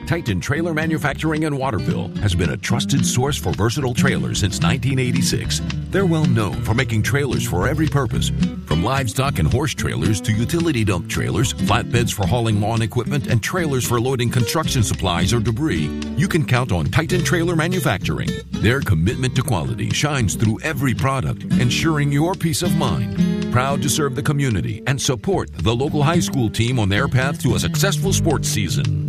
Titan Trailer Manufacturing in Waterville has been a trusted source for versatile trailers since 1986. They're well known for making trailers for every purpose, from livestock and horse trailers to utility dump trailers, flatbeds for hauling lawn equipment, and trailers for loading construction supplies or debris. You can count on Titan Trailer Manufacturing. Their commitment to quality shines through every product, ensuring your peace of mind. Proud to serve the community and support the local high school team on their path to a successful sports season.